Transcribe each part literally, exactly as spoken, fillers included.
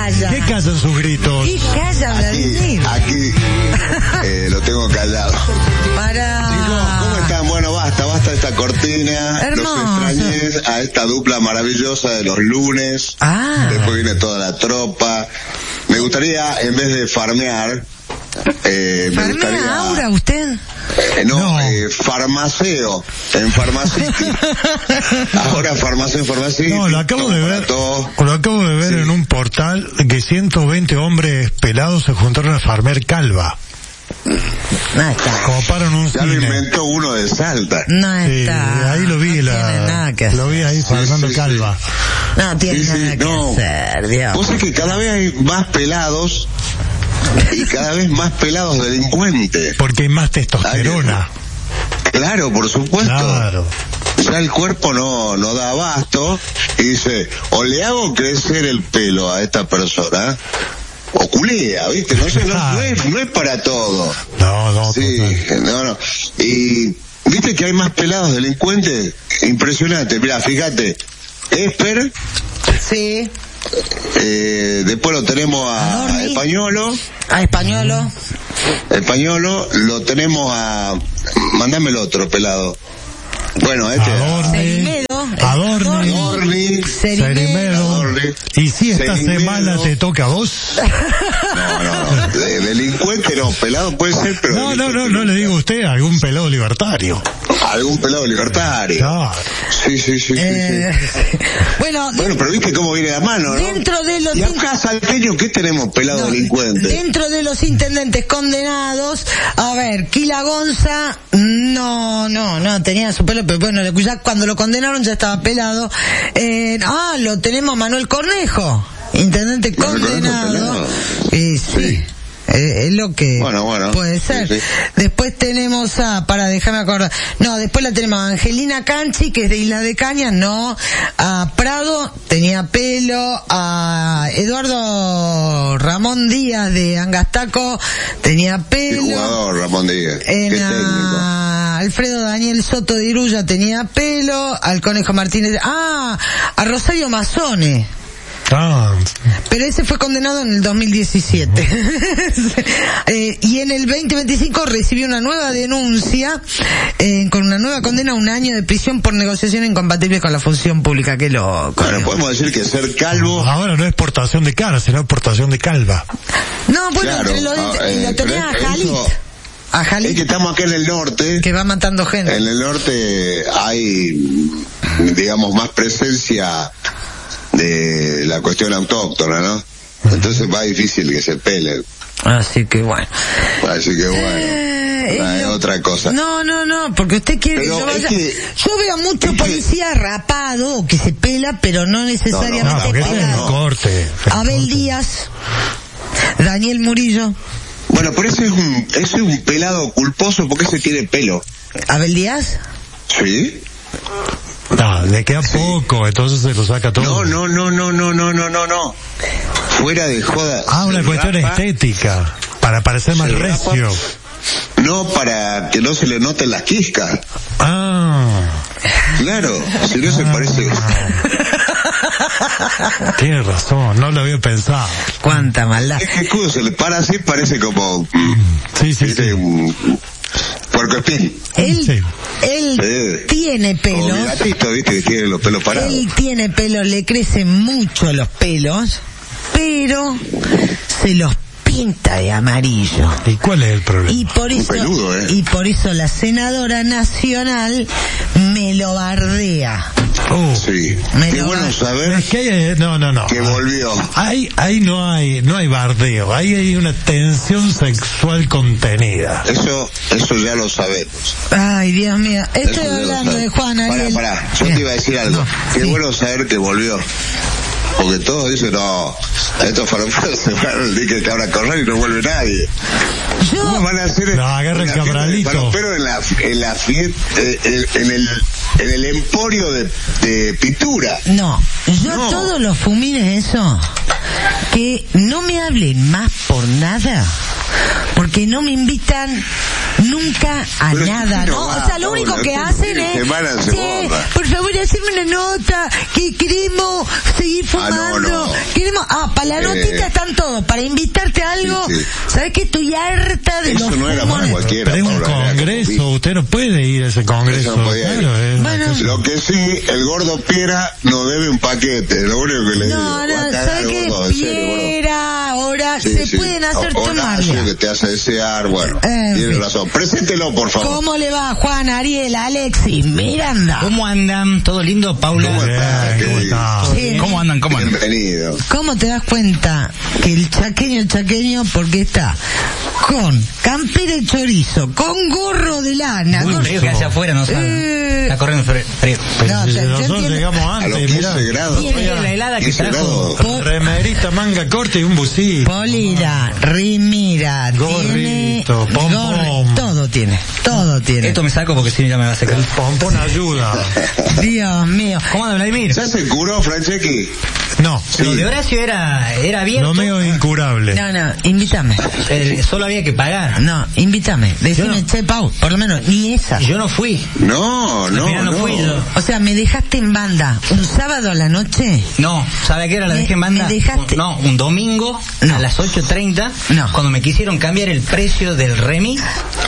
calla? ¿Qué callan sus gritos? ¿Qué calla, Vladimir? Aquí, aquí eh, lo tengo callado. Para... Chicos, ¿cómo están? Bueno, basta, basta de esta cortina. Hermoso. Los extrañé a esta dupla maravillosa de los lunes. Ah. Después viene toda la tropa. Me gustaría, en vez de farmear, eh, me ¿Farmea gustaría... Aura usted? Eh, no, No. Eh, farmaceo, en Farmacity. Ahora farmacio en Farmacity. No, lo acabo de ver, Todo. lo acabo de ver Sí. en un portal que ciento veinte hombres pelados se juntaron a farmear calva. No está. Coparon un Ya lo cine. inventó uno de Salta. No Sí, está. ahí lo vi, no la, tiene nada que hacer. lo vi ahí farmando sí, sí. calva. No tiene Sí, sí, nada que no. hacer, Dios. Vos sabés que cada vez hay más pelados y cada vez más pelados delincuentes. Porque hay más testosterona. Claro, por supuesto. Claro. Ya el cuerpo no, no da abasto y dice, o le hago crecer el pelo a esta persona, o culea, ¿viste? No sé, no, no es, no es para todo. No, no, Sí, total. no, no. Y, ¿viste que hay más pelados delincuentes? Impresionante. Mira, fíjate, Esper, Sí. eh, después lo tenemos a, Adorni. a Españolo, A Españolo. Españolo, lo tenemos a... Mándame el otro pelado. Bueno, este... Adorni, Serimedo. Adorni, Adorni. Serimedo. Adorni. Y si esta Serimedo. semana te toca a vos. No, no, de- delincuente no, pelado puede ser, pero... No, no, no, delincuente no le digo a usted, algún pelado libertario. Algún pelado libertario. Claro. Sí, sí, sí, sí, Eh, sí. bueno, Bueno, pero viste cómo viene la mano, ¿no? dentro de los Y acá, salteño, ¿qué tenemos, pelado No, delincuente? dentro de los intendentes condenados, a ver, Quila Gonza, no, no, no, tenía su pelo, pero bueno, ya cuando lo condenaron ya estaba pelado. Eh, ah, lo tenemos a Manuel Cornejo, intendente Manuel Cornejo condenado. pelado. Y sí. Sí. Eh, es lo que Bueno, bueno. puede ser. Sí, sí. Después tenemos a, para déjame acordar, no, después la tenemos a Angelina Canchi, que es de Isla de Cañas, no, a Prado, tenía pelo, a Eduardo Ramón Díaz de Angastaco, tenía Qué pelo, jugador, Ramón Díaz. en Qué técnico. a Alfredo Daniel Soto de Iruya tenía pelo, al Conejo Martínez, ah, a Rosario Mazzone. Ah, Pero ese fue condenado en el dos mil diecisiete. eh, y en el veinte veinticinco recibió una nueva denuncia, eh, con una nueva condena a un año de prisión por negociación incompatible con la función pública. Qué loco. Bueno, podemos decir que ser calvo... ahora no es portación de cara, sino portación de calva. No, bueno, Claro, entre los, ah, y lo eh, tenía a pero Jalit. eso- A Es que Jalit, estamos acá en el norte. que va matando gente. En el norte hay, digamos, más presencia de la cuestión autóctona, ¿no? Entonces va difícil que se pele. Así que bueno. Así que bueno, Eh, ah, es es lo- otra cosa. No, no, no, porque usted quiere Pero que yo es vaya... que- Yo veo mucho es que- policía rapado, o que se pela, pero no No, necesariamente que es el pelado. corte. el Abel corte. Díaz, Daniel Murillo. Bueno, pero ese es un, ese es un pelado culposo porque ese tiene pelo. ¿Abel Díaz? ¿Sí? No, le queda poco, entonces se lo saca todo. No, no, no, no, no, no, no, no, no. Fuera de joda. Ah, una se cuestión rapa, estética, para parecer más se rapa. recio. No, para que no se le noten las quiscas. Ah, Claro, si no se parece... tiene razón, no lo había pensado. Cuánta maldad. Es que escudo se le para así, parece como... Sí, sí, ¿viste? sí. Un puercoespín. Él, Sí. él Sí. tiene Como mi pelos, gatito, ¿viste? Que tiene los pelos parados. él tiene pelos, le crecen mucho los pelos, pero se los pinta de amarillo. ¿Y cuál es el problema? Y por eso, peludo, ¿eh? y por eso la senadora nacional me lo bardea. Oh, Sí. Me Qué lo bueno va- saber es que hay, no, no, no. que volvió. Ahí, ahí no hay, no hay bardeo, ahí hay una tensión sexual contenida. Eso, eso ya lo sabemos. Ay, Dios mío. Estoy Eso ya lo hablando de sabemos. Juan Pará, Ariel. pará. Yo te iba a decir algo. No, Qué sí. bueno saber que volvió. Porque todos dicen, no, estos farmacias se van al dique que ahora correr y no vuelve nadie. ¿Cómo Yo, van a hacer No, agarra el una fiesta de cabralito. farofero en la, en la fiesta, en, en el, en el emporio de, de pintura? no, yo No. todos los fumines eso, que no me hablen más por nada, porque no me invitan nunca a Pero nada, no ¿no? va, O sea, lo no, único no, que no, hacen no, es, semana se che, borra. por favor, haceme una nota, que queremos seguir Ah, no, fumando, no. queremos, ah, para la Eh, notita están todos, para invitarte a algo, sí, sí. ¿sabes qué? Estoy harta de Eso los no era para fumones. cualquiera. Pero es un Paula, era congreso, como- usted no puede ir a ese congreso. Eso no podía ir. Claro, es una Bueno. cosa- Lo que sí, el gordo Piera no debe un paquete, lo único que le digo. No, Va a no, cagar ¿sabes el qué? gordo, en serio, gordo. Piera, ahora Sí, se sí. pueden hacer O- Horacio, tomarla. que te hace desear, bueno, En tiene fin. razón. Preséntelo, por favor. ¿Cómo le va Juan, Ariel, Alexis, Miranda? ¿Cómo andan? ¿Todo lindo, Paula? ¿Cómo estás? Bien, ¿cómo está? Sí. ¿Cómo andan? ¿Cómo andan? Bienvenido. ¿Cómo te das cuenta que el chaqueño, el chaqueño, porque está con campera de chorizo, con gorro de lana, Muy con- frío que hacia afuera, no saben. Eh. Está corriendo frío. frío. Pero No, si yo- yo nosotros entiendo. llegamos A los antes, mirá. quince grados. Tiene Oiga, la helada que quince trajo. grados. Po- Remerita, manga corta y un busito. Polira, rimira, tiene Gorrito, pompón. gorri- todo tiene, todo tiene. Esto me saco porque si no ya me va a secar. El pompón ayuda. Dios mío. ¿Cómo anda, Vladimir? ¿Ya se curó, Franceschi? No, Lo de Horacio era, era abierto. lo mío es incurable. No, no, invítame. Eh, solo había que pagar. No, invítame. Decime, Yo no. che, Pau, por lo menos, ni esa. Yo no fui. No, Al no, final no, no. fui yo. O sea, me dejaste en banda un sábado a la noche. No, ¿sabe qué era? La Me- dejé en banda. me dejaste- No, un domingo No. a las ocho treinta. No. Cuando me quisieron cambiar el precio del remis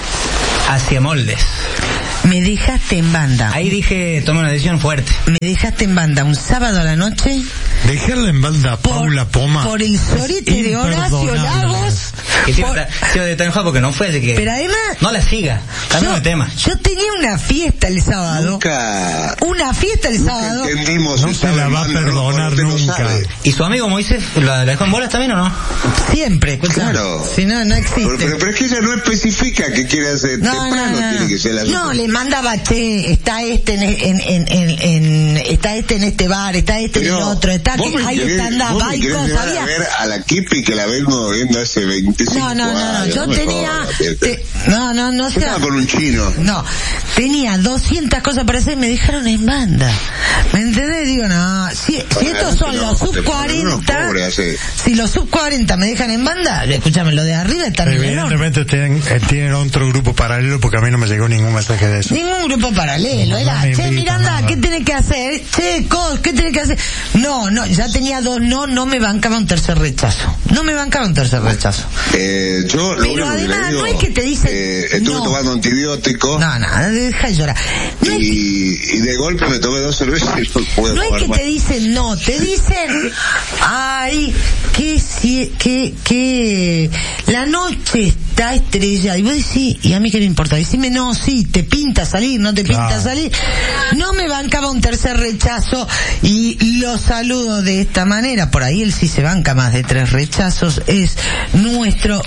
hacia moldes. Me dejaste en banda. Ahí dije, tomé una decisión fuerte. Me dejaste en banda un sábado a la noche Dejarla en banda a por, Paula Poma. por el sorete de Horacio Imperdonable. Lagos. Que se iba por- a estar- se iba a estar enojado porque no fue, así que... Pero además, No la siga. Cambiamos de tema. yo tenía una fiesta el sábado. Nunca, Una fiesta el nunca sábado. entendimos No si se la estaba va a en banda, perdonar usted no nunca. sabe. ¿Y su amigo Moisés la, la dejó en bolas también o no? Siempre, escuchá. Claro. Si no, no existe. Pero, pero, pero es que ella no especifica qué quiere hacer. No, Temprano no, no. tiene que ser la No, le mandaba, che, está este en, en, en, en, en- está este en este bar, está este en el Pero, otro, está vos que me ahí querés- está anda, vos me baico, querés llevar ¿sabía? a ver a la Kipi que la vengo viendo hace veinticinco No, no, no, no, años. yo me tenía, jodas, Pirte. te- no, no, no, Yo sea, estaba con un chino. no, tenía doscientas cosas para hacer y me dejaron en banda. ¿Me entendés? Digo, no, si, si Bueno, estos son no, los te sub ponen unos cuarenta, pobres así. si los sub cuarenta me dejan en banda, escúchame, lo de arriba está en el horno. Evidentemente tienen, eh, tienen otro grupo paralelo porque a mí no me llegó ningún mensaje de eso. Ningún grupo paralelo, era, No me che, invitan, Miranda, nada. ¿qué tenés que hacer? Che, Cos, ¿qué tenés que hacer? No, no, ya tenía dos no, no me bancaba un tercer rechazo. No me bancaba un tercer rechazo. Eh, yo lo Pero único que además, le digo, no es que te dicen, eh, estuve no. tomando antibiótico No, no, deja de llorar. No es que, y, y de golpe me tomé dos cervezas y no pude no es tomar que más. te dicen no, te dicen, ay, que si, que, que la noche está estrellada. Y vos decís, ¿y a mí qué me importa? Decime, no, sí, te pinta salir, no te pinta Claro. salir. No me bancaba un tercer rechazo y lo saludo de esta manera. Por ahí él sí se banca más de tres rechazos. Es nuestro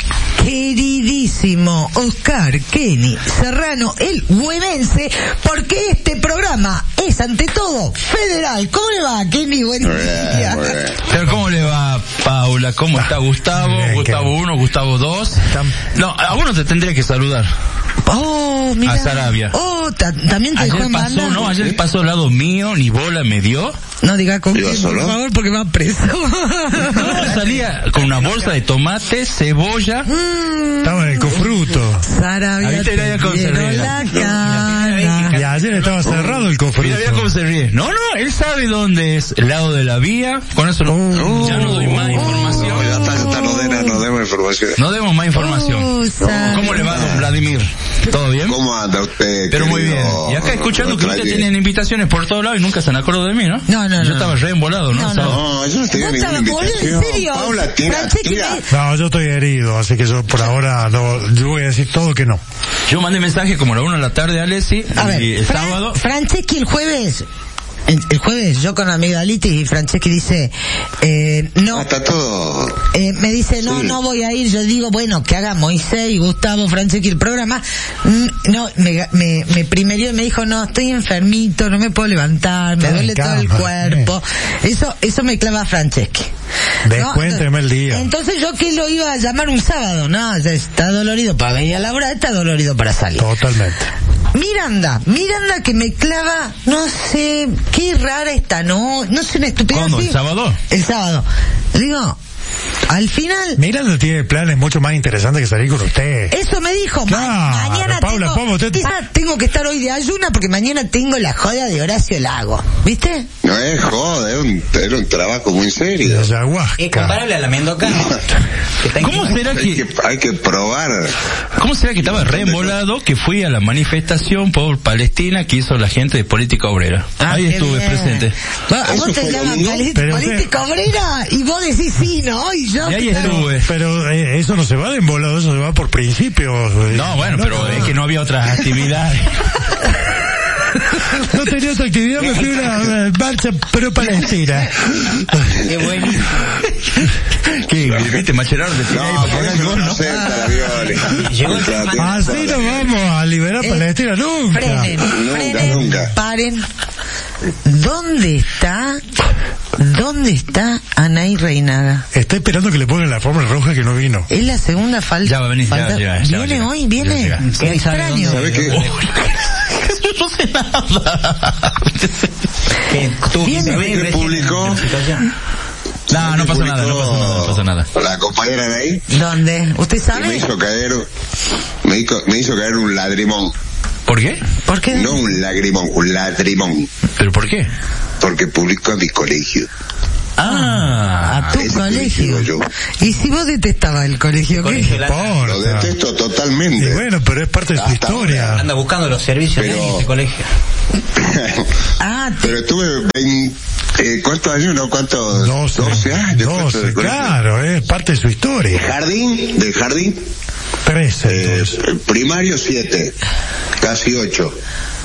queridísimo Oscar Kenny Serrano, el huevense, porque este programa es ante todo federal. ¿Cómo le va, Kenny? Buen Muy bien, día. muy bien. Pero ¿cómo le va, Paula? ¿Cómo está Gustavo? Bien, Gustavo qué- uno, Gustavo dos. Tam- No, a uno te tendría que saludar. Oh, mira. A Sarabia. Oh, ta- también te dejó Ayer en pasó, banda. ¿no? Ayer pasó al lado mío, ni bola me dio. No diga con ¿Iba quién, por solo? favor, porque va preso. No, salía con una bolsa de tomate, cebolla. Mm, Estaba en el cofruto. Sarabia, Ahí te te la con quiero cerveza. la No, cara. Y ayer estaba cerrado el cofruto. Mira, mira cómo se ríe. No, no, él sabe dónde es, el lado de la vía. Con eso no, Oh. ya no doy más No, información. ya está, ya está, no demos no demos información. No demos más información. Oh, Sarabia. ¿Cómo le va, don Vladimir? ¿Todo bien? ¿Cómo anda usted, Pero muy bien. querido Y acá escuchando que Rafael? ustedes tienen invitaciones por todos lados y nunca se han acordado de mí, ¿no? No, no, Yo no. estaba re embolado, ¿no? No, Estaba- No, yo no tenía ¿Vos ninguna estabas boludo? invitación. ¿En serio? Paula, tira, Franceschi, tira. me- No, yo estoy herido, así que yo por ahora no, yo voy a decir todo que no. Yo mandé mensaje como a la una de la tarde a Alessi A ver, y el Fran- sábado. Franceschi el jueves, el, el jueves yo con la amigdalitis y Franceschi dice, eh, no, Ah, está todo. eh, me dice, no, Sí. no voy a ir. Yo digo, bueno, que haga Moisés y Gustavo, Franceschi el programa. Mm, No, me, me, me primerió y me dijo, no, estoy enfermito, no me puedo levantar, me Está en duele todo el cama, cuerpo. Eso, eso me clava Franceschi. Descuénteme el día. Entonces yo que lo iba a llamar un sábado, no, ya está dolorido para venir a laburar, está dolorido para salir. Totalmente. Miranda, Miranda que me clava, no sé, qué rara esta, no, no sé, una estupidez ¿Cuándo? así. ¿El sábado? El sábado. Le digo, al final... Miranda tiene planes mucho más interesantes que salir con usted. Eso me dijo. Claro, Ma- mañana Paula, tengo, Paula, usted- esa- tengo que estar hoy de ayuna porque mañana tengo la joda de Horacio Lago. ¿Viste? No es joda, es un, era un trabajo muy serio. La ayahuasca. Es comparable a la Mendocana. que está en ¿Cómo Quilmes. será Hay que, que, hay que probar. cómo será que estaba re embolado que fui a la manifestación por Palestina que hizo la gente de Política Obrera? Ah, Ahí qué estuve bien. presente. Va, ¿Eso vos te fue llaman domingo? politi- Pero política obrera y vos decís sí, ¿no? Y yo... Y ahí claro. estuve. Pero eh, eso no se va de embolado, eso se va por principios. eh. No, bueno, pero es que no había otras actividades. No tenía otra actividad, me fui a una, una marcha pro Palestina. Qué buenísimo. ¿Qué? ¿Viste? Macheraron de No, por eso no acepta la viola. Llegó el Contra- tema. Así no vamos a liberar Eh, Palestina nunca. Frenen, Nunca, frenen, nunca. paren. ¿Dónde está, dónde está Anaí Reinaga? Está esperando que le pongan la forma roja que no vino. Es la segunda falta. Ya va a venir, ya va a falta- llegar, ya va a ¿Viene llegar. hoy? Ya ¿Viene? va a llegar. Qué ¿Quién sabe extraño. dónde? ¿Sabés qué? No sé nada. Que tú Viene. que ¿Sabés qué publicó? No, no pasa nada, no pasa nada, no pasa nada. La compañera de ahí, ¿Dónde? ¿Usted y me sabe? hizo caer, me hizo, me hizo caer un ladrimón. ¿Por qué? ¿Por qué? No un lagrimón, un ladrimón. ¿Pero por qué? Porque publicó a mi colegio. Ah, A tu ese colegio. colegio yo. Y si vos detestabas el colegio, Colegio ¿qué? La- Importa. Lo detesto Y totalmente. bueno, pero es parte de su Hasta historia. anda buscando los servicios Pero- de ese colegio. Ah, te- Pero estuve veinte, eh, ¿cuántos años? No, ¿cuántos? doce, años. puesto doce, de colegio. claro, es parte de su historia. Jardín, del jardín, trece, eh, entonces. primario siete, casi ocho.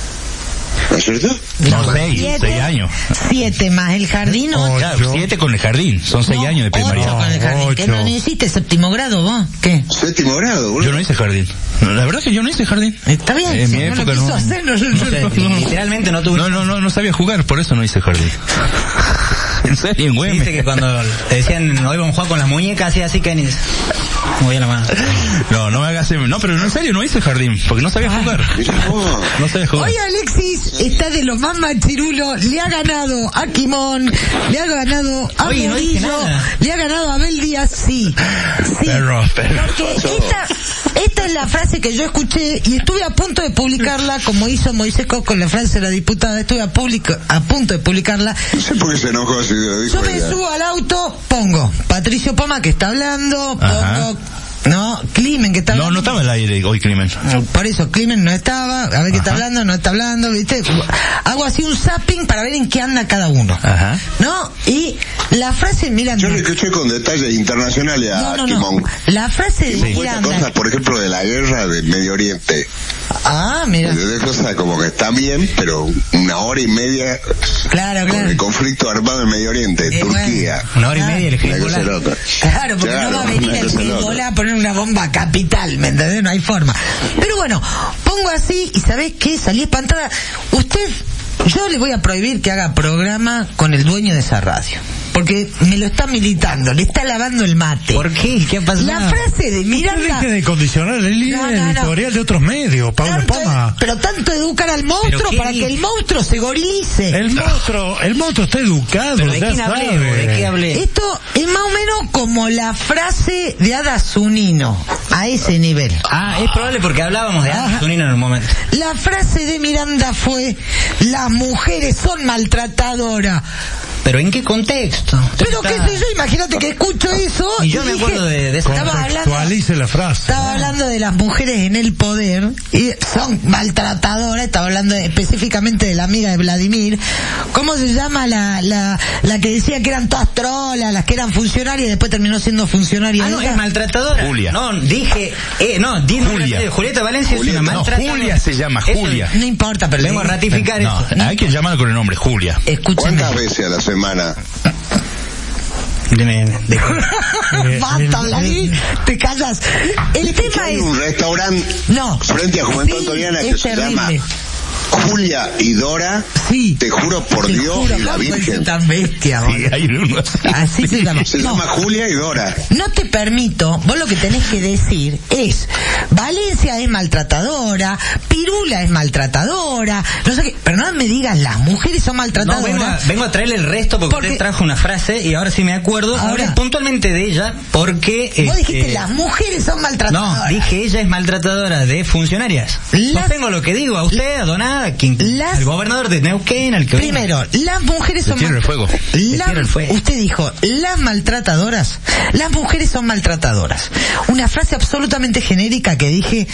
¿No es cierto? no, seis, siete, seis años. Siete más el jardín, ocho. Ocho. Claro, siete con el jardín, son seis No, años de primaria. ocho con el jardín. ¿Qué Ocho. no hiciste? ¿Séptimo grado vos? ¿Qué? Séptimo grado, boludo. Yo no hice jardín. La verdad que yo no hice jardín. Está bien, En si mi no lo época quiso no. hacer, no, no, No sé, no. literalmente no tuve. No, no, no, no sabía jugar, por eso no hice jardín. En serio, en Güemes. Dice que cuando te decían hoy vamos a jugar con las muñecas, así así que ni movía la mano. No, no me hagas... No, pero no, en serio, no hice jardín, porque no sabía jugar. Mirá vos. No sabía jugar. Hoy Alexis está de los más machirulo, le ha ganado a Quimón, le ha ganado a Oye, no dije Murillo, nada. le ha ganado a Abel Díaz, sí, sí. Perro, perro. Porque esta, esta es la frase que yo escuché y estuve a punto de publicarla, como hizo Moisés Coco con la frase de la diputada, estuve a, publica, a punto de publicarla. No sé por qué se enojó si lo dijo Yo me ella. subo al auto, pongo Patricio Poma que está hablando, Ajá. pongo, no, Climen que está No, hablando. no estaba al aire hoy, Climen. Por eso, Climen no estaba, a ver qué está hablando, no está hablando, ¿viste? Hago así un zapping para ver en qué anda cada uno. Ajá. ¿No? Y la frase, Miranda. Yo le escuché con detalles internacionales a No, no, no. Quimón. La frase de Quimón cuenta Miranda. cosas, por ejemplo, de la guerra del Medio Oriente. Ah, mira. De cosas como que están bien, pero una hora y media Claro, con claro. el conflicto armado en Medio Oriente, Eh, Turquía. Una hora y Ah, media el Una cosa Hezbollah. loca. Claro, porque Claro, no va a venir una el cosa loca. Hezbollah a poner una bomba capital, ¿me entendés? No hay forma. Pero bueno, pongo así y ¿sabés qué? Salí espantada. Usted, yo le voy a prohibir que haga programa con el dueño de esa radio. Porque me lo está militando, le está lavando el mate. ¿Por qué? ¿Qué ha pasado? La frase de Usted Miranda... deje de condicionar el línea No, no, no. editorial de otros medios, Paula Tanto Poma. ed- pero tanto educar al monstruo ¿Pero qué para dice? que el monstruo se gorilice. El monstruo, el monstruo está educado, ¿Pero de ya quién hablé? sabe. ¿De qué hablé? Esto es más o menos como la frase de Ada Zunino, a ese nivel. Ah, es probable porque hablábamos de Ajá. Ana Zunino en un momento. La frase de Miranda fue, las mujeres son maltratadoras. ¿Pero en qué contexto? Pero Está- qué sé yo, imagínate que escucho eso Y yo me dije, acuerdo de- de esa- estaba hablando, Contextualice la frase. estaba hablando de las mujeres en el poder y son maltratadoras, estaba hablando específicamente de la amiga de Vladimir. ¿Cómo se llama la, la, la que decía que eran todas trolas, las que eran funcionarias y después terminó siendo funcionaria? Ah, no, ella? es maltratadora. Julia. No, dije, eh, no, di Julia. Julieta Valencia Julieta. es una No, maltratadora. Julia se llama Eso- Julia. No importa, pero Vengo a le- ratificar No, eso. hay que llamarla con el nombre, Julia. Escúcheme. ¿Cuántas veces a la semana? Dime, de- Eh, Basta, el- Vladimir, te callas. El tema Hay es... un restaurante No. frente a Juventud Sí, Antoniana que es se terrible. llama Julia y Dora, Sí. te juro por Te Dios juro, y la ¿cómo puede ser Virgen. tan bestia, Sí, boludo? hay uno así. Así se llama. Se No, llama Julia y Dora. no te permito, vos lo que tenés que decir es, Valencia es maltratadora, Pirula es maltratadora, no sé qué, pero no me digas las mujeres son No, maltratadoras. vengo a, vengo a traerle el resto porque, Porque- usted trajo una frase y ahora sí me acuerdo. Ahora- Ahora puntualmente de ella porque... Vos este, dijiste las mujeres son No, maltratadoras. dije ella es maltratadora de funcionarias. Las- Sostengo lo que digo, a usted, a Donada, a quien, Las- al gobernador de Neuquén, al que... Primero, las mujeres son Tierra del Fuego. La- Tierra del Fuego. usted dijo, las maltratadoras, las mujeres son maltratadoras. Una frase absolutamente genérica que dije,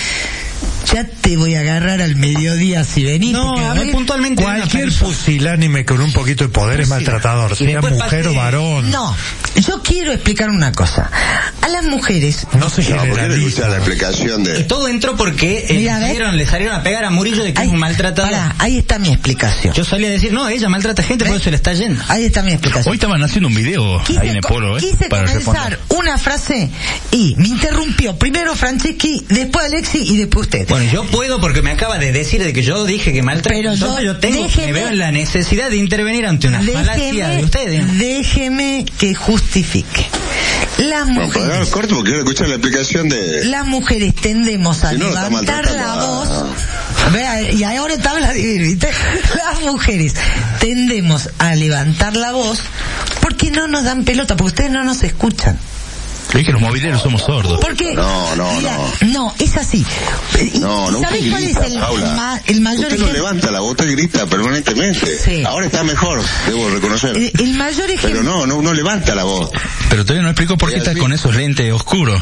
ya te voy a agarrar al mediodía si venís. No, porque hablé hoy- puntualmente de una Cualquier persona. pusilánime con un poquito de poder es maltratador, Y sea después mujer pasé- o varón. No, yo quiero explicar una cosa. A las mujeres, No se No, porque le generaliza. gusta la explicación Y de... todo entró porque eh, Mira, le, ¿ves? salieron, le salieron a pegar a Murillo de que ahí, es un maltratador. pará, ahí está mi explicación. Yo solía decir, no, ella maltrata gente, por eso se le está yendo. Ahí está mi explicación. Hoy estaban haciendo un video ahí en el co- polo, ¿eh? quise Para comenzar responder. una frase y me interrumpió primero Franceschi, después Alexi y después usted. Bueno, yo puedo porque me acaba de decir de que yo dije que maltrata. Pero yo- Entonces yo tengo, déjeme- me veo en la necesidad de intervenir ante una falacia de ustedes. déjeme que justifique. Las Bueno, para dar mujeres, corto porque quiero escuchar la explicación de... las mujeres tendemos a Si no, lo está levantar la maltratando voz. a- Vea, y ahora te habla de ¿viste? Las mujeres tendemos a levantar la voz porque no nos dan pelota, porque ustedes no nos escuchan. Es que los mobileros somos sordos. Porque No, no, mira, no. no, es así. Y- No, no, ¿Sabés usted cuál grita, es el, Paula. ma- el mayor Usted no ejemplo? levanta la voz, usted grita permanentemente. Sí. Ahora está mejor, debo reconocer. El, el mayor ejemplo. Pero no, no, no levanta la voz. Pero todavía no explico por qué está con esos lentes oscuros.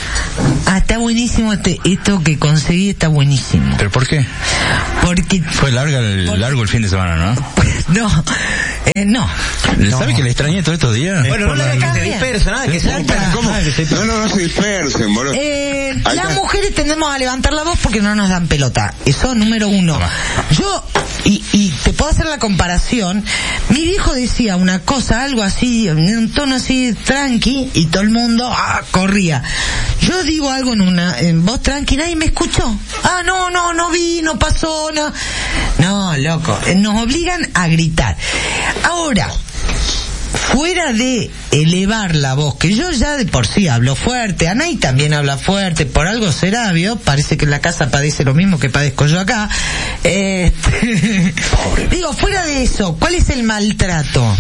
Ah, está buenísimo este, esto que conseguí, está buenísimo. ¿Pero por qué? Porque Fue larga el, largo el fin de semana, ¿no? no, eh, no. ¿Sabe que le extrañé todos estos días? Bueno, no le haga que se Cambia. dispersa, nada, que salta. ¿Cómo? Nada, que se- No, no, no se dispersen, boludo. Eh, Ahí las está. mujeres tendemos a levantar la voz porque no nos dan pelota. Eso número uno. Toma. Yo, y, y te puedo hacer la comparación, mi viejo decía una cosa, algo así, en un tono así tranqui, y todo el mundo ah, corría. Yo digo algo en una en voz tranqui, nadie me escuchó. Ah, no, no, no vi, no pasó, no. No, loco, eh, nos obligan a gritar. Ahora, fuera de elevar la voz, que yo ya de por sí hablo fuerte, Anay también habla fuerte, por algo será, ¿vio? Parece que en la casa padece lo mismo que padezco yo acá. Este, digo, fuera de eso, ¿cuál es el maltrato?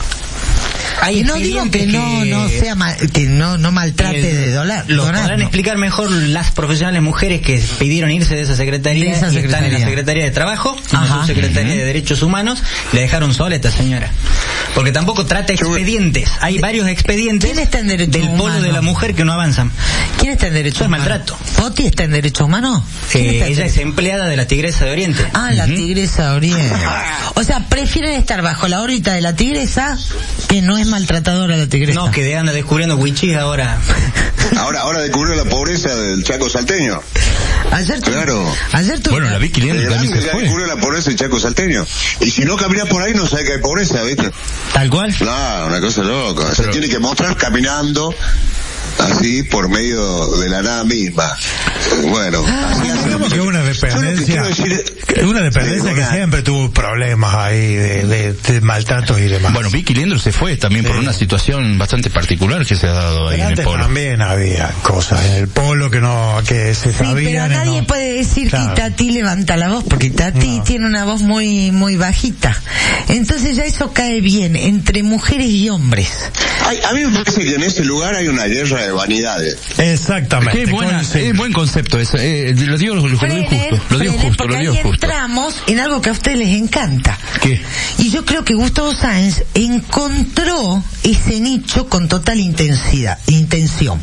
Hay Y no digo que, expedientes no, que- no sea mal- que no, no maltrate Eh, de dólar. Lo donar, podrán no. explicar mejor las profesionales mujeres que pidieron irse de esa secretaría, De esa y están en secretaría. la Secretaría de Trabajo, en Ajá. la Secretaría de Derechos Humanos, le dejaron sola a esta señora. Porque tampoco trata expedientes. Hay varios expedientes ¿Quién está en derechos del polo humanos? de la mujer que no avanzan. ¿Quién está en derecho Eso es humano? maltrato. ¿Poti está en derecho humano? ¿Quién Eh, está en ella es derecho- empleada de la Tigresa de Oriente. Ah, la tigresa oriente. O sea, prefieren estar bajo la órbita de la tigresa, que no es maltratadora la tigresa. No, que de- anda descubriendo wichis ahora. Ahora, ahora descubrió la pobreza del Chaco salteño. Ayer tu- Claro. Ayer tu- Bueno, la Vicky De Leandro también grande se ya fue. descubrió la pobreza del Chaco salteño. Y si no camina por ahí no sabe que hay pobreza, ¿viste? Tal cual. No, una cosa loca. Se Pero- tiene que mostrar caminando así por medio de la nada misma. Bueno, así hace Digamos que una Yo lo que dependencia, quiero decir- que una dependencia Sí, que una- siempre tuvo problemas ahí de, de, de maltratos y demás. Bueno, Vicky Leandro se fue también por Sí. una situación bastante particular que se ha dado ahí Pero en el antes polo. también había cosas en el polo que no, que se Sí, pero sabían. y nadie no- puede decir Claro. que Tati levanta la voz, porque Tati No. tiene una voz muy muy bajita. Entonces ya eso cae bien entre mujeres y hombres. Ay, a mí me parece que en ese lugar hay una guerra de vanidades. Exactamente. Qué buena, coincido. es buen concepto ese. Eh, lo digo, lo, lo digo Frenen, justo, lo digo frenen, justo, porque lo digo ahí justo. entramos en algo que a ustedes les encanta. ¿Qué? Y yo creo que Gustavo Sáenz encontró ese nicho con total intensidad, intención.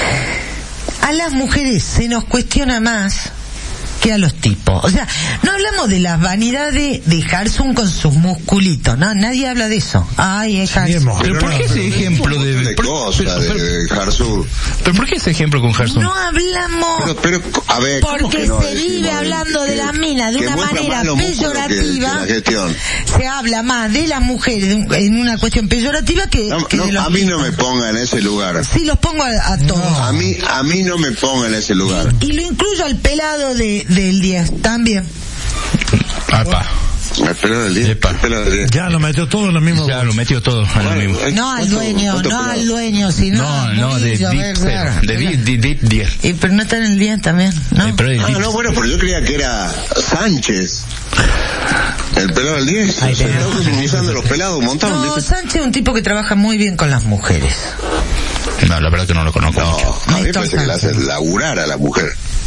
A las mujeres se nos cuestiona más que a los tipos. O sea, no hablamos de las vanidades de Harsun con sus musculitos, no, nadie habla de eso. Ay, es Sí, Harsun. hemos- Pero ¿por qué ese ejemplo de... de por- cosas, pero, de, pero- de Jarzú. pero ¿por qué ese ejemplo con Gerson? No hablamos Pero, pero, a ver, ¿cómo porque que no se decimos vive de- hablando de que- la mina de que una muestra manera más los músculos que- peyorativa. que la gestión. Se habla más de las mujeres de un- en una cuestión peyorativa que, No, que no, de los a mí no tipos. me ponga en ese lugar. Sí, los pongo a, a todos. A mí, a mí no me ponga en ese lugar. Y lo incluyo al pelado de, del diez también. Apa. El pelo del diez. Epa. El pelo del diez. Ya lo metió todo en lo mismo. Ya lo metió todo en lo mismo. No al dueño, no al dueño, sino No, no, de Murillo, a ver, Deep claro. Zero. De Deep, Deep, Deep diez. Y pero no está en el diez también, ¿no? Eh, pero es Ah, Deep. no, bueno, pero yo creía que era Sánchez. El pelado del diez. Ahí Se tenés. está utilizando los pelados un montón. No, ¿viste? Sánchez es un tipo que trabaja muy bien con las mujeres. No, la verdad que no lo conozco mucho. No, a mí Néstor parece que le Sánchez. hace laburar a la mujer.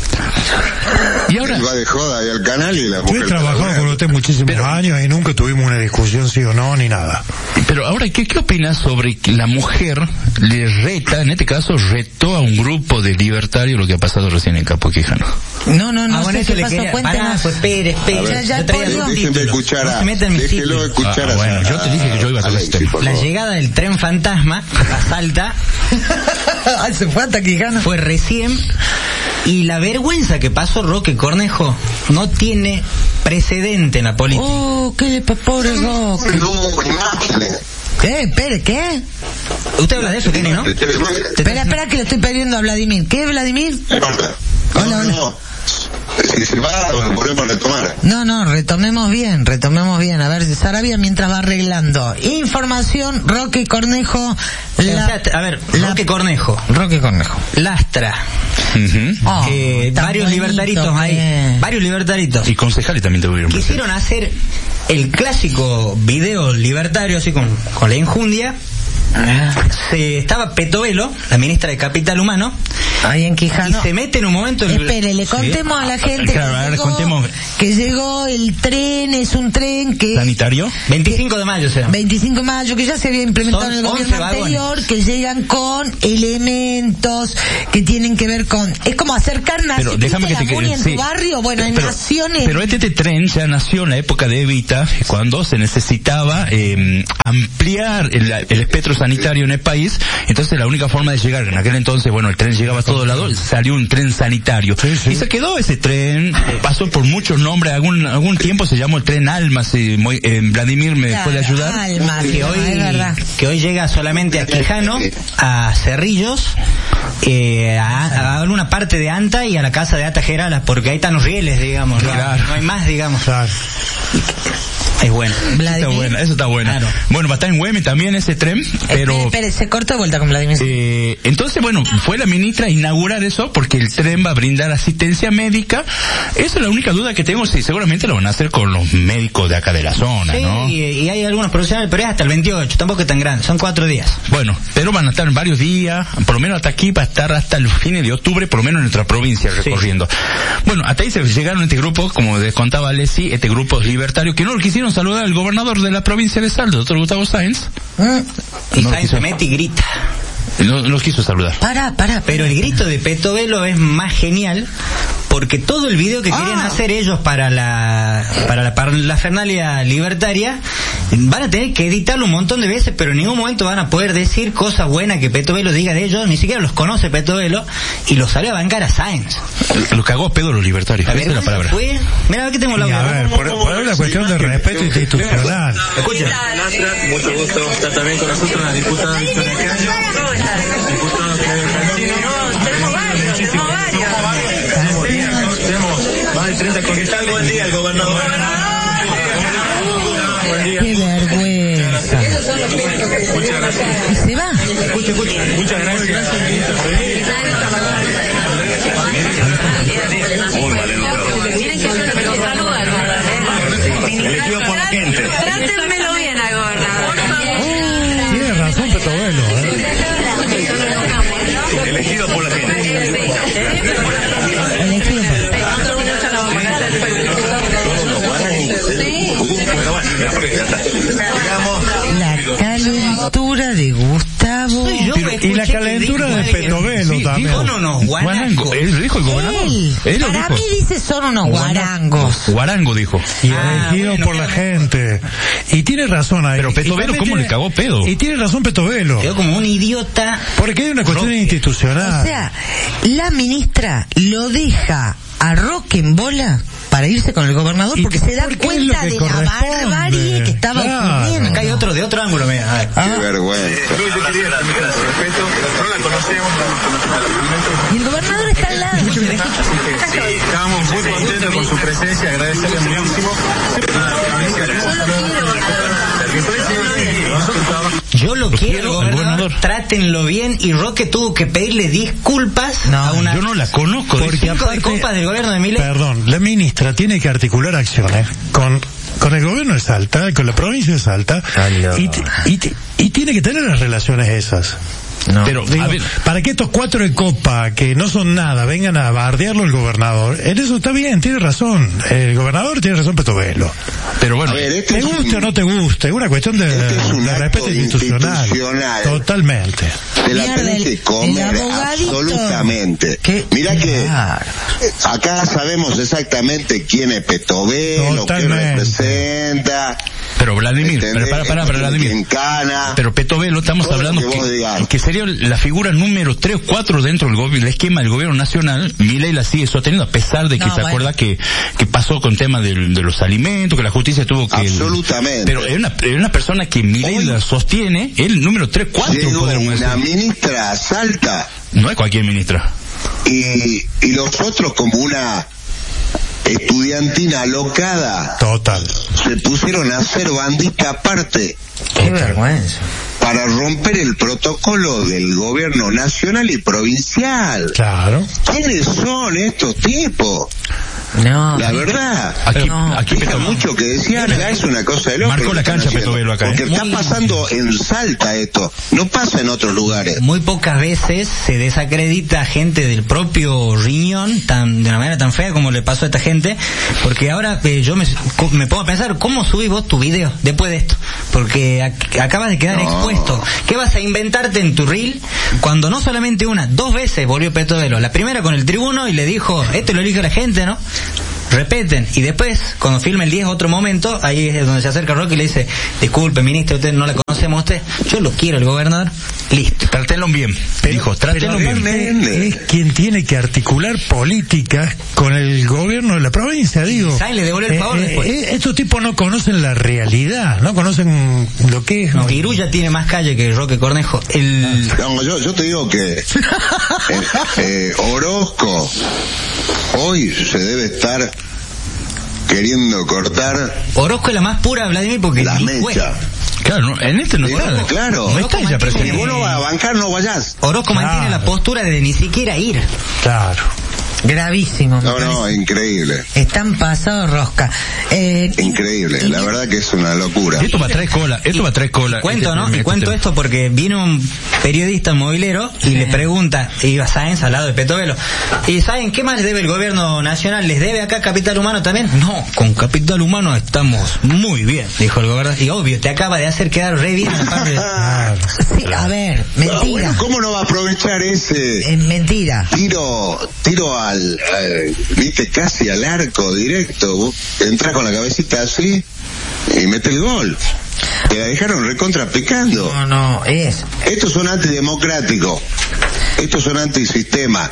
Y ahora, Él va de joda ahí al canal y la Yo mujer... he trabajado labura. con usted muchísimos años y nunca tuvimos una discusión sí o no, ni nada. pero ahora, ¿qué, qué opinas sobre que la mujer le reta, en este caso, retó a un grupo de libertarios lo que ha pasado recién en Capo Quijano? No, no, no Ah, bueno, sé eso qué le pasó, quería... Pará, cuéntenos. pues espere, espere. A ver, Ya, ya, Yo traía por dos Dios. Déjenme títulos. escuchar No a... se metan en mis Déjelo títulos. escuchar Ah, a... bueno, yo te dije que yo iba a tocar este tema. por La favor. llegada del tren fantasma a Salta Ay, se fue hasta Quijano. fue recién, y la vergüenza que pasó Roque Cornejo no tiene precedente en la política. Oh, qué pa- pobre Roque. No, imágenes. ¿Qué? Espere, ¿qué? Usted habla de eso, Kenny, ¿no? Espera, espera que le estoy pidiendo a Vladimir. ¿Qué, Vladimir? Hola, Hola, hola. no. Si se va, volvemos a retomar. No, no, retomemos bien, retomemos bien. A ver, Sarabia mientras va arreglando. Información, Roque Cornejo. La, O sea, a ver, la- Roque Cornejo, Roque Cornejo. Lastra, Ujú. Oh, eh, tan varios bonito, libertaritos ahí, eh. varios libertaritos. Y concejales también te tuvieron. Quisieron hacer el clásico video libertario, así con, con la enjundia. Se estaba Petovelo, la ministra de Capital Humano, Ahí en y Quijano. se mete en un momento... el- Espere, le Sí. contemos a la gente Claro, a que, ver, llegó, contemos. que llegó el tren, es un tren que... ¿Sanitario? veinticinco de mayo será. veinticinco de mayo, que ya se había implementado Son en el once gobierno vagones. anterior, que llegan con elementos que tienen que ver con... Es como hacer carne Pero déjame que la te quede. Muni en tu barrio, bueno, en pero, Naciones... pero este, este tren ya nació en la época de Evita, cuando se necesitaba eh, ampliar el, el espectro sanitario en el país. Entonces la única forma de llegar, en aquel entonces, bueno, el tren llegaba a todos lados, salió un tren sanitario. Sí, sí. Y se quedó ese tren, pasó por muchos nombres, algún algún tiempo se llamó el tren Alma, si muy- eh, Vladimir me Claro, puede ayudar. Alma, que sí, hoy, es verdad. que hoy llega solamente a Quijano, a Cerrillos, eh, a, a alguna parte de Anta y a la casa de Ata Geralas, porque ahí están los rieles, digamos, ¿no? Claro. No hay más, digamos. Claro. Es bueno. Está buena, eso está bueno. Claro. Bueno, va a estar en Güemes también ese tren, pero... Espere, espere, se cortó de vuelta con Vladimir. Eh, entonces, bueno, fue la ministra a inaugurar eso porque el tren va a brindar asistencia médica. Esa es la única duda que tengo, si seguramente lo van a hacer con los médicos de acá de la zona, Sí, ¿no? y, y hay algunos profesionales, pero es hasta el veintiocho, tampoco es tan grande, son cuatro días. Bueno, pero van a estar varios días, por lo menos hasta aquí, va a estar hasta el fines de octubre, por lo menos en nuestra provincia recorriendo. Bueno, hasta ahí se llegaron este grupo, como les contaba Alessi, este grupo libertario, que no lo quisieron saludar al gobernador de la provincia de Salta, el doctor Gustavo Sáenz. Mm, Y No lo Sainz quiso. se mete y grita. No, no los quiso saludar. Pará, pará. Pero el grito de Petovelo es más genial porque todo el video que Ah. querían hacer ellos para la para la parafernalia libertaria van a tener que editarlo un montón de veces, pero en ningún momento van a poder decir cosas buenas que Petovelo diga de ellos, ni siquiera los conoce Petovelo, y los sale a bancar a Sáenz. Los cagó a pedo los libertarios, La esa es la vergüenza palabra. fue... Mira, aquí tengo la Y a audio. ver, por, por ahí la cuestión de respeto institucional. Escuchen. Mucho gusto estar también con nosotros la diputada Victoria Caño, diputado Claudio Cantino. Muchísimo. Tenemos más de treinta conquistas. Buen día, el gobernador. Buen día. Qué vergüenza. Muchas gracias. ¿Y se va? Escuche, escuche. Muchas gracias. Elegido por la gente. Trátenmelo bien al gobernador. Tiene razón Petovelo, ¿eh? Elegido por la gente. Elegido por- La calentura de Gustavo. Soy yo, Pero- y escuché la que calentura dijo de alguien. Petovelo Sí, también. dijo, no, no, guanaco. Guarango, él dijo el gobernador. Él, Él lo para dijo. mí dice son unos guarangos. Guarango dijo. Y Ah, elegido bueno, por la claro. gente. Y tiene razón ahí. Pero Y Petovelo, también ¿cómo tiene- le cagó pedo? Y tiene razón Petovelo. Quedó como un idiota. Porque hay una cuestión Roque. institucional. O sea, la ministra lo deja a Roque en bola para irse con el gobernador Y porque se da porque es lo cuenta que de la corresponde. barbarie que estaba Claro. ocurriendo. Acá hay otro de otro ángulo, mira. A ver. Qué vergüenza. Yo quería transmitir su respeto. No la conocí. Y el gobernador está al lado. Sí, estamos muy contentos con su presencia, agradecerle muchísimo. Yo lo quiero, gobernador. gobernador. Trátenlo bien. Y Roque tuvo que pedirle disculpas no, a una. Yo no la conozco. Porque aparte, de copas del gobierno de Milei. Perdón, la ministra tiene que articular acciones con con el gobierno de Salta, con la provincia de Salta, no. y, y, y tiene que tener las relaciones esas. No. Pero digo, para que estos cuatro de copa que no son nada vengan a bardearlo el gobernador, en eso está bien, tiene razón, el gobernador tiene razón, Petovelo. Pero bueno, ver, este te guste un, o no te guste, es una cuestión de, este es un de respeto institucional. institucional. Totalmente. De la tenés que comer, absolutamente. ¿Qué? Mira que acá sabemos exactamente quién es Petovelo, qué representa. Pero Vladimir, pero para, para, para Vladimir. Encana, pero Petovelo estamos hablando que, que, que sería la figura número tres o cuatro dentro del gobierno, el esquema del gobierno nacional. Milei la sigue sosteniendo a pesar de que no, se bueno. acuerda que, que pasó con tema de, de los alimentos, que la justicia tuvo que... Absolutamente. Pero es una, es una persona que Milei la sostiene, el número tres, cuatro, podemos decir. Una ministra Salta. No es cualquier ministra. Y, y los otros como una estudiantina alocada. Total. Se pusieron a hacer bandita aparte. Qué vergüenza. Para romper el protocolo del gobierno nacional y provincial. Claro. ¿Quiénes son estos tipos? No. La verdad. Aquí, no. aquí Peto, mucho que decían, acá es una cosa de loco. Marcó la cancha Petovelo acá. Porque ¿eh? está pasando en Salta esto. No pasa en otros lugares. Muy pocas veces se desacredita a gente del propio riñón tan, de una manera tan fea como le pasó a esta gente. Porque ahora eh, yo me, me pongo a pensar, ¿cómo subís vos tu video después de esto? Porque ac- acabas de quedar no. expuesto. ¿Qué vas a inventarte en tu reel cuando no solamente una, dos veces volvió Petovelo? La primera con el tribuno y le dijo, este lo elige la gente, ¿no? Repeten, y después, cuando filme el diez otro momento, ahí es donde se acerca Roque y le dice, disculpe ministro, usted no la conocemos a usted, yo lo quiero el gobernador, listo. Trátenlo bien, pero, dijo, trátenlo bien. Es quien tiene que articular políticas con el gobierno de la provincia, digo. ¿Saben? Le devuelve el favor eh, después. Eh, estos tipos no conocen la realidad, no conocen lo que es. No, Iruya tiene más calle que Roque Cornejo. El... No, yo, yo te digo que eh, eh, Orozco hoy se debe estar queriendo cortar Orozco es la más pura, Vladimir, porque la mecha. Claro, no, en este no sí, está. Claro, no está ella presente. Si vos no vas a bancar, no vayas. Orozco claro. mantiene la postura de ni siquiera ir. Claro. Gravísimo. No, no, increíble. Están pasados rosca. Eh, increíble, y, la y, verdad que es una locura. Esto va a traer cola, esto y, va a traer cola. Cuento, este, ¿no? este, y cuento este. esto porque vino un periodista movilero y sí. le pregunta, iba Sáenz al lado de Petovelo, y ¿saben qué más les debe el gobierno nacional? ¿Les debe acá Capital Humano también? No, con Capital Humano estamos muy bien, dijo el gobernador. Y obvio, te acaba de hacer quedar re bien. Ah, sí, a ver, mentira. Ah, bueno, ¿cómo no va a aprovechar ese? Es mentira. Tiro, tiro al... al viste, casi al arco directo, vos entras con la cabecita así y mete el gol. Te la dejaron recontra picando. No, no, es. Estos son antidemocráticos, estos son antisistema.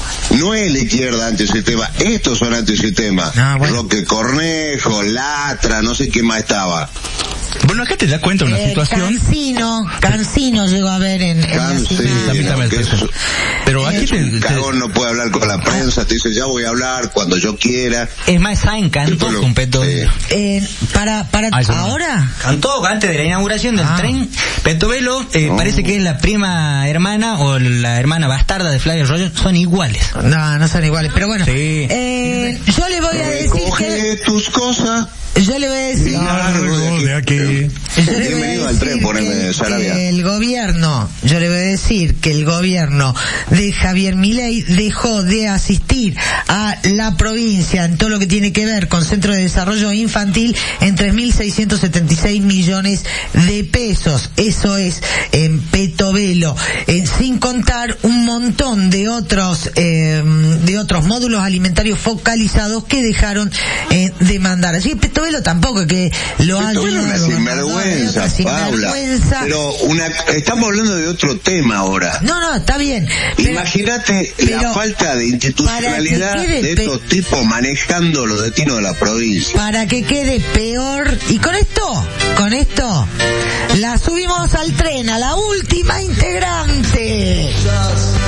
No es la izquierda antisistema, estos son antisistema. No, bueno. Roque Cornejo, Latra, no sé qué más estaba. Bueno, acá te das cuenta de una eh, situación. Cancino, Cancino llegó a ver en, en Cancino, la que es, pero aquí te, un cagón, no puede hablar con la prensa, te dice ya voy a hablar cuando yo quiera. Es más, Sáenz cantó lo, con Petovelo. Eh, para, para, ah, ahora. No. Cantó antes de la inauguración del ah. tren. Petovelo eh, no. parece que es la prima hermana o la hermana bastarda de Flavio Rollo, son iguales. No, no son iguales, pero bueno. Sí. Eh, yo le voy a decir Coge que... tus cosas. Yo le voy a decir... Largo de aquí. Bienvenido al tren, poneme Sarabia. El gobierno, yo le voy a decir que el gobierno de Javier Milei dejó de asistir a la provincia en todo lo que tiene que ver con Centro de Desarrollo Infantil en tres mil seiscientos setenta y seis millones de pesos. Eso es en Petovelo, eh, sin contar un montón de otros eh, de otros módulos alimentarios focalizados que dejaron eh, de mandar. Así que Petovelo tampoco que lo ha Petovelo es una sinvergüenza, Paula. Pero una, estamos hablando de otro tema ahora. No, no, está bien. Imagínate la falta de institucionalidad de estos pe- tipos manejando los destinos de la provincia. Para que quede peor. Y con esto, con esto, la subimos al tren, a la última integrante.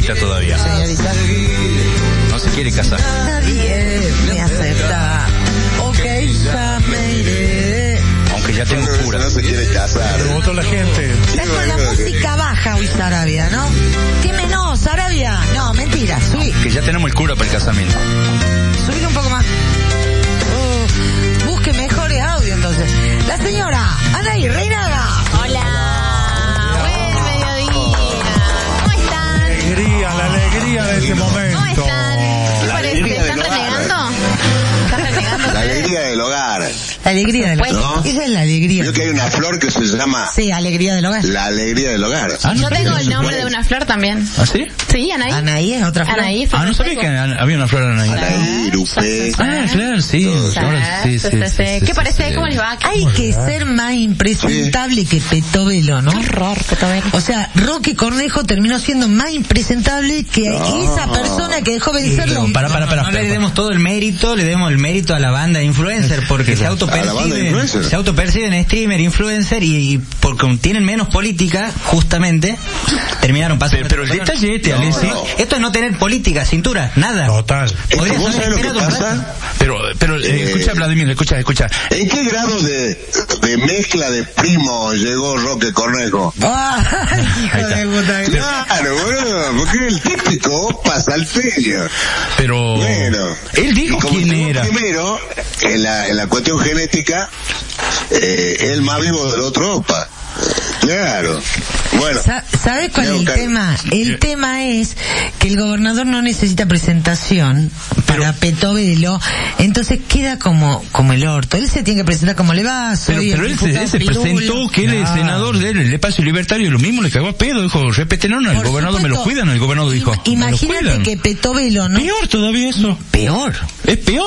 señorita todavía. Señorita. No se quiere casar. Nadie me acepta. Ok, ya me iré. Aunque ya tengo cura. No se quiere casar. Pero votó la gente. Está con la música baja hoy Sarabia, ¿no? ¿Qué menos, Sarabia? No, mentira, subí. Que ya tenemos el cura para el casamiento. Subí un poco más. Uh, busque mejores audio entonces. La señora Anaí Reinaga. Hola. Buen mediodía. ¿Cómo están? La alegría, la alegría de ese momento. ¿Cómo están? ¿Qué parece? ¿Están renegando? ¿Están renegando? La alegría del hogar. La alegría del hogar. ¿No? Esa es la alegría. Creo que hay una flor que se llama... Sí, alegría del hogar. La alegría del hogar. Ah, no Yo tengo el nombre puede. de una flor también. ¿Ah, sí? Sí, Anaí. Anaí es otra flor. Anaí. Ah, no sabía que había una flor en ahí. Anaí, Irupé. Ah, claro, sí. Ahora sí, sí, sí, sí, ¿Qué sí, parece? sí. ¿Cómo les va? Hay que ser más impresentable que Petovelo, ¿no? Horror, Petovelo. O sea, Roque Cornejo terminó siendo más impresentable que esa persona que dejó vencerlo. No, para, para, para, No para, le demos todo el mérito, le demos el mérito a la banda de influencer, porque se ¿A la banda de autoperciben, influencer? se autoperciben streamer, influencer, y, y porque tienen menos política, justamente, terminaron pasando. Pero, pero el detalle este, No, Alessi, no. Esto es no tener política, cintura, nada. Total. Es que Podría vos ser sabés lo que esperado un pasa. rato. pero, pero, eh, Eh, escucha, Vladimir, escucha, escucha. ¿En qué grado de, de mezcla de primos llegó Roque Cornejo? Ay, hijo de puta. Claro, boludo, porque el típico pasalteño. Pero, Bueno, él dijo y como quién llegó era. primero, en la, en la cuestión genética, eh, el más vivo del otro opa. Claro. Bueno. Sa- ¿Sabes cuál es el Creo que- tema? El tema es que el gobernador no necesita presentación para Petovelo, entonces queda como como el orto. Él se tiene que presentar como le va, soy Pero, el pero él se, diputado él se Pirulo. presentó que él es Ah. senador del espacio libertario y lo mismo le cagó a pedo, dijo, respeten, no, el Por gobernador me lo supuesto. cuidan, el gobernador dijo. Im- "Me lo Imagínate cuidan". que Petovelo, ¿no? Peor todavía eso. Peor. Es peor.